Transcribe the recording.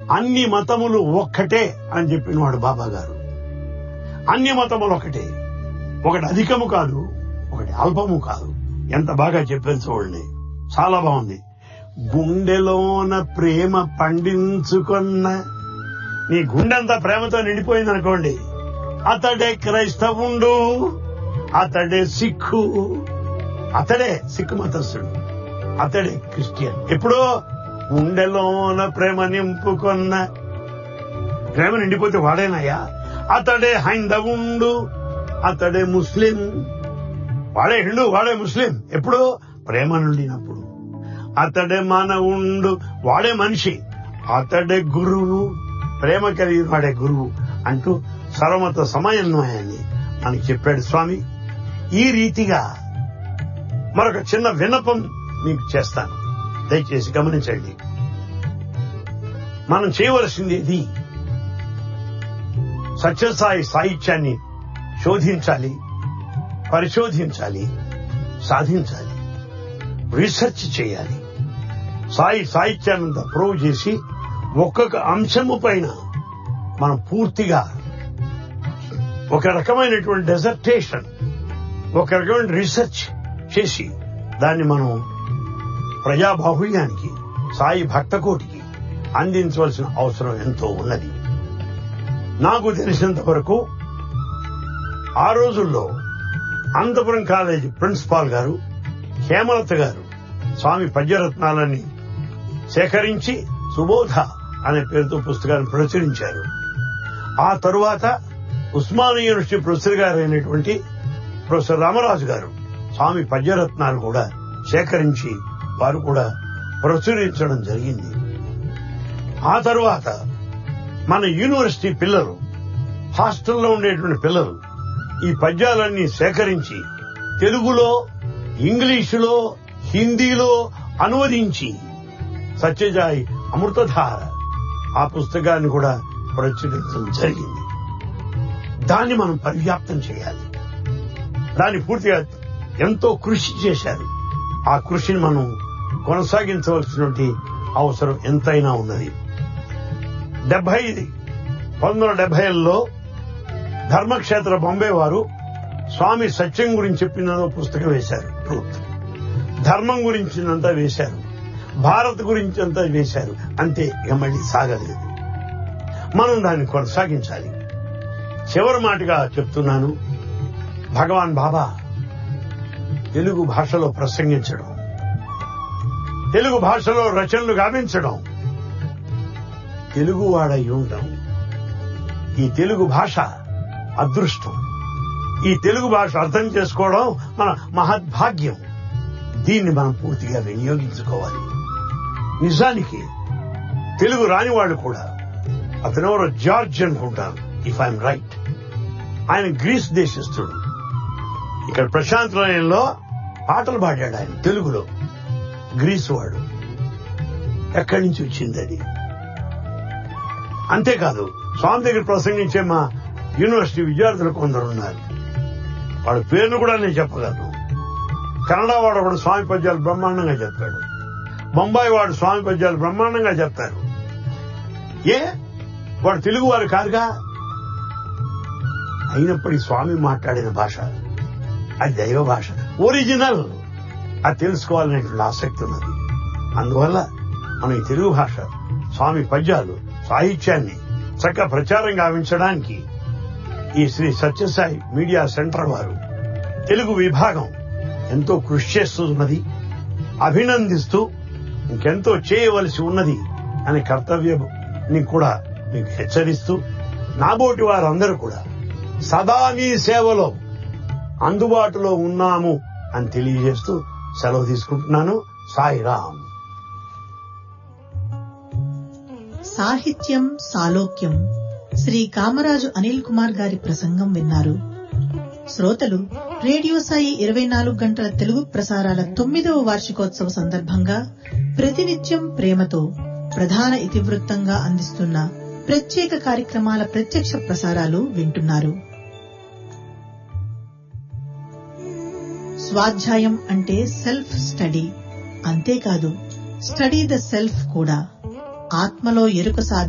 అన్ని మతములు ఒక్కటే అని చెప్పినవాడు బాబా గారు. అన్ని మతములు ఒకటే, ఒకటి అధికము కాదు, ఒకటి అల్పము కాదు. ఎంత బాగా చెప్పారు చూడండి, చాలా బాగుంది. గుండెలోన ప్రేమ పండించుకున్న, నీ గుండెంతా ప్రేమతో నిండిపోయింది అనుకోండి, అతడే క్రైస్తవుండు, అతడే సిక్కు, అతడే సిక్కు మతస్థుడు, అతడే క్రిస్టియన్. ఎప్పుడో గుండెలోన ప్రేమ నింపుకున్న, ప్రేమ నిండిపోతే వాడేనయ్యా. అతడే హైందవుండు, అతడే ముస్లిం. వాడే హిందూ, వాడే ముస్లిం. ఎప్పుడు? ప్రేమ నుండినప్పుడు. అతడే మానవుండు, వాడే మనిషి. అతడే గురువు, ప్రేమ కలిగిన వాడే గురువు అంటూ సర్వమత సమన్వయాన్ని మనకి చెప్పాడు స్వామి. ఈ రీతిగా మరొక చిన్న విన్నపం మీకు చేస్తాను, దయచేసి గమనించండి. మనం చేయవలసింది ఇది, సత్యసాయి సాహిత్యాన్ని శోధించాలి, పరిశోధించాలి, సాధించాలి, రీసెర్చ్ చేయాలి. సాహిత్యాన్నంతా ప్రూవ్ చేసి ఒక్కొక్క అంశము పైన మనం పూర్తిగా ఒక రకమైనటువంటి డెజర్టేషన్, ఒక రకమైన రీసెర్చ్ చేసి దాన్ని మనం ప్రజాబాహుళ్యానికి, సాయి భక్తకోటికి అందించవలసిన అవసరం ఎంతో ఉన్నది. నాకు తెలిసినంత వరకు ఆ రోజుల్లో అనంతపురం కాలేజీ ప్రిన్సిపాల్ గారు హేమలత గారు స్వామి పద్యరత్నాలని సేకరించి సుబోధ అనే పేరుతో పుస్తకాన్ని ప్రచురించారు. ఆ తరువాత ఉస్మానియా యూనివర్సిటీ ప్రొఫెసర్ గారు అయినటువంటి ప్రొఫెసర్ రామరాజు గారు స్వామి పద్యరత్నాలు కూడా సేకరించి వారు కూడా ప్రచురించడం జరిగింది. ఆ తరువాత మన యూనివర్సిటీ పిల్లలు, హాస్టల్లో ఉండేటువంటి పిల్లలు ఈ పద్యాలన్నీ సేకరించి తెలుగులో, ఇంగ్లీషులో, హిందీలో అనువదించి సత్యసాయి అమృతధార ఆ పుస్తకాన్ని కూడా ప్రచురించడం జరిగింది. దాన్ని మనం పర్యాప్తం చేయాలి. దాన్ని పూర్తిగా ఎంతో కృషి చేశారు. ఆ కృషిని మనం కొనసాగించవలసినటువంటి అవసరం ఎంతైనా ఉన్నది. 1970లో ధర్మక్షేత్ర బొంబే వారు స్వామి సత్యం గురించి చెప్పిన పుస్తకం వేశారు, ట్రూత్. ధర్మం గురించినంతా వేశారు, భారత్ గురించి అంతా వేశారు. అంతే, ఇక మళ్ళీ సాగలేదు. మనం దాన్ని కొనసాగించాలి. చివరి మాటగా చెప్తున్నాను, భగవాన్ బాబా తెలుగు భాషలో ప్రసంగించడం, తెలుగు భాషలో రచనలు గావించడం, తెలుగువాడై ఉండడం, ఈ తెలుగు భాష అదృష్టం. ఈ తెలుగు భాష అర్థం చేసుకోవడం మన మహద్భాగ్యం. దీన్ని మనం పూర్తిగా వినియోగించుకోవాలి. నిజానికి తెలుగు రాని వాళ్ళు కూడా, అతనెవరో జార్జ్ అనుకుంటారు, ఇఫ్ ఐఎమ్ రైట్, ఆయన గ్రీస్ దేశస్థుడు. ఇక్కడ ప్రశాంత్ నిలయంలో పాటలు పాడాడు ఆయన తెలుగులో. గ్రీస్ వాడు. ఎక్కడి నుంచి వచ్చింది అది? అంతేకాదు, స్వామి దగ్గర ప్రసంగించే మా యూనివర్సిటీ విద్యార్థులు కొందరు ఉన్నారు, వాళ్ళ పేర్లు కూడా నేను చెప్పగలను. కన్నడ వాడు ఒకడు స్వామి పద్యాలు బ్రహ్మాండంగా చెప్పాడు, బొంబాయి వాడు స్వామి పద్యాలు బ్రహ్మాండంగా చెప్తారు. వాడు తెలుగు వారు కాదుగా. అయినప్పటికీ స్వామి మాట్లాడిన భాష అది దైవ భాష, ఒరిజినల్. అది తెలుసుకోవాలనేటువంటి ఆసక్తి ఉన్నది. అందువల్ల మనం ఈ తెలుగు భాష, స్వామి పద్యాలు, సాహిత్యాన్ని చక్కగా ప్రచారం గావించడానికి ఈ శ్రీ సత్యసాయి మీడియా సెంటర్ వారు తెలుగు విభాగం ఎంతో కృషి చేస్తున్నది. అభినందిస్తూ ఇంకెంతో చేయవలసి ఉన్నది అనే కర్తవ్యాన్ని కూడా మీకు హెచ్చరిస్తూ, నాబోటి వారందరూ కూడా సదా మీ సేవలో అందుబాటులో ఉన్నాము అని తెలియజేస్తూ సెలవు తీసుకుంటున్నాను. సాయిరాం. సాహిత్యం సాలోక్యం శ్రీ కామరాజు అనిల్ కుమార్ గారి ప్రసంగం విన్నారు. శ్రోతలు, రేడియో సాయి 24 గంటల తెలుగు ప్రసారాల 9వ వార్షికోత్సవ సందర్భంగా ప్రతినిత్యం ప్రేమతో ప్రధాన ఇతివృత్తంగా అందిస్తున్న ప్రత్యేక కార్యక్రమాల ప్రత్యక్ష ప్రసారాలు వింటున్నారు. స్వాధ్యాయం అంటే సెల్ఫ్ స్టడీ. అంతేకాదు, స్టడీ ద సెల్ఫ్ కూడా. ఆత్మలో ఎరుక